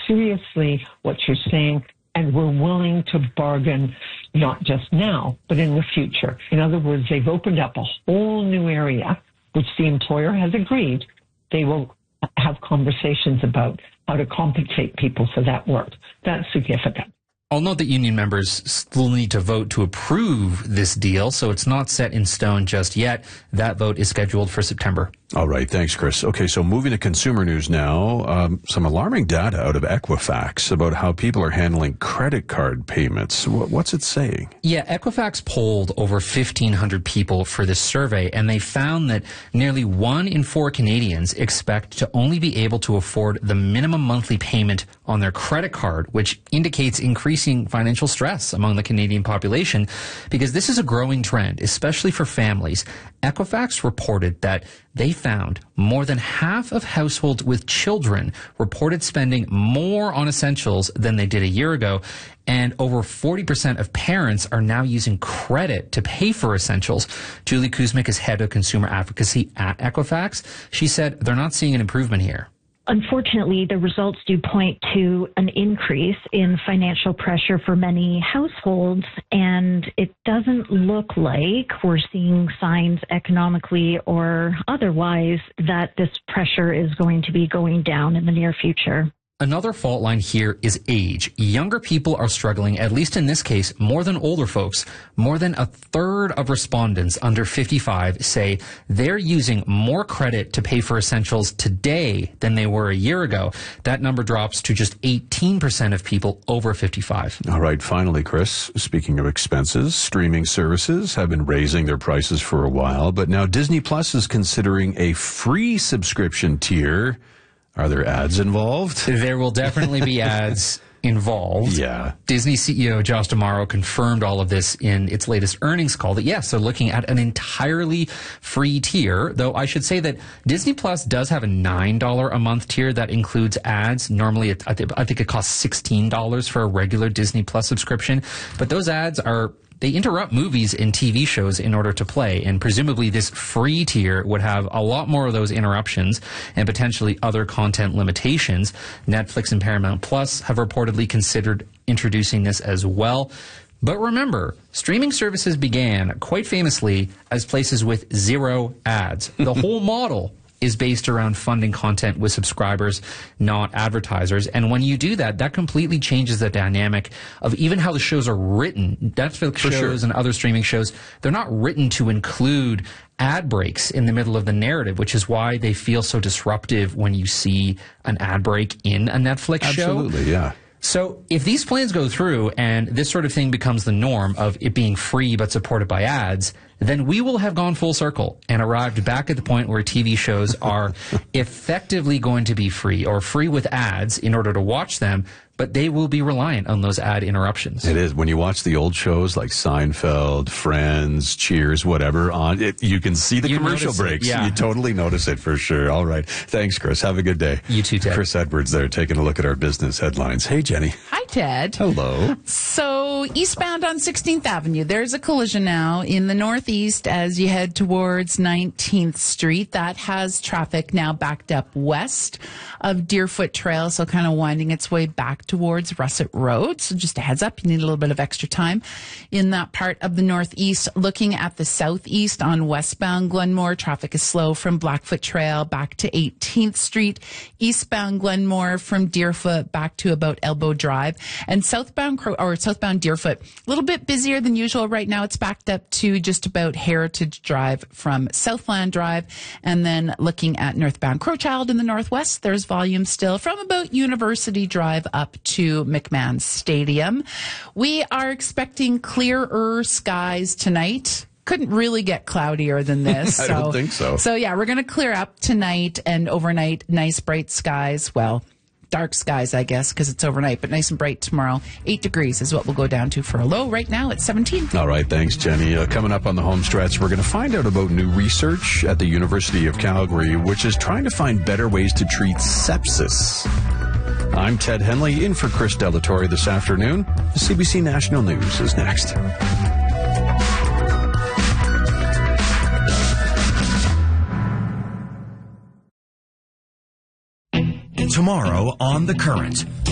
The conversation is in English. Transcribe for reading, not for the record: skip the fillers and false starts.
seriously what you're saying, and we're willing to bargain, not just now, but in the future. In other words, they've opened up a whole new area, which the employer has agreed they will have conversations about how to compensate people for that work. That's significant. I'll note that union members still need to vote to approve this deal, so it's not set in stone just yet. That vote is scheduled for September. All right. Thanks, Chris. Okay, so moving to consumer news now. Some alarming data out of Equifax about how people are handling credit card payments. What's it saying? Yeah, Equifax polled over 1,500 people for this survey, and they found that nearly 1 in 4 Canadians expect to only be able to afford the minimum monthly payment on their credit card, which indicates increasing financial stress among the Canadian population, because this is a growing trend, especially for families. Equifax reported that they found more than half of households with children reported spending more on essentials than they did a year ago, and over 40% of parents are now using credit to pay for essentials. Julie Kuzmic is head of consumer advocacy at Equifax. She said they're not seeing an improvement here. Unfortunately, the results do point to an increase in financial pressure for many households, and it doesn't look like we're seeing signs economically or otherwise that this pressure is going to be going down in the near future. Another fault line here is age. Younger people are struggling, at least in this case, more than older folks. More than a third of respondents under 55 say they're using more credit to pay for essentials today than they were a year ago. That number drops to just 18% of people over 55. All right, finally, Chris, speaking of expenses, streaming services have been raising their prices for a while, but now Disney Plus is considering a free subscription tier. Are there ads involved? There will definitely be ads involved. Yeah. Disney CEO Josh D'Amaro confirmed all of this in its latest earnings call that, yes, they're looking at an entirely free tier, though I should say that Disney Plus does have a $9 a month tier that includes ads. Normally, I think it costs $16 for a regular Disney Plus subscription, but those ads they interrupt movies and TV shows in order to play, and presumably this free tier would have a lot more of those interruptions and potentially other content limitations. Netflix and Paramount Plus have reportedly considered introducing this as well. But remember, streaming services began quite famously as places with zero ads. The whole model is based around funding content with subscribers, not advertisers. And when you do that, that completely changes the dynamic of even how the shows are written. Netflix shows and other streaming shows, they're not written to include ad breaks in the middle of the narrative, which is why they feel so disruptive when you see an ad break in a Netflix show. Absolutely, yeah. So if these plans go through and this sort of thing becomes the norm of it being free but supported by ads, then we will have gone full circle and arrived back at the point where TV shows are effectively going to be free or free with ads in order to watch them, but they will be reliant on those ad interruptions. It is. When you watch the old shows like Seinfeld, Friends, Cheers, whatever, you can see the commercial breaks. Yeah. You totally notice it for sure. All right. Thanks, Chris. Have a good day. You too, Ted. Chris Edwards there taking a look at our business headlines. Hey, Jenny. Hi, Ted. Hello. So eastbound on 16th Avenue, there's a collision now in the northeast as you head towards 19th Street. That has traffic now backed up west of Deerfoot Trail, so kind of winding its way back towards Russet Road. So just a heads up, you need a little bit of extra time in that part of the northeast. Looking at the southeast on westbound Glenmore, traffic is slow from Blackfoot Trail back to 18th Street. Eastbound Glenmore from Deerfoot back to about Elbow Drive. And southbound Deerfoot, a little bit busier than usual right now. It's backed up to just about Heritage Drive from Southland Drive. And then looking at northbound Crowchild in the northwest, there's volume still from about University Drive up to McMahon Stadium. We are expecting clearer skies tonight. Couldn't really get cloudier than this. I don't think so. So yeah, we're going to clear up tonight and overnight. Nice bright skies. Well, dark skies, I guess, because it's overnight, but nice and bright tomorrow. 8 degrees is what we'll go down to for a low. Right now, it's 17. All right. Thanks, Jenny. Coming up on the home stretch, we're going to find out about new research at the University of Calgary, which is trying to find better ways to treat sepsis. I'm Ted Henley, in for Chris Delatorre this afternoon. The CBC National News is next. Tomorrow on The Current.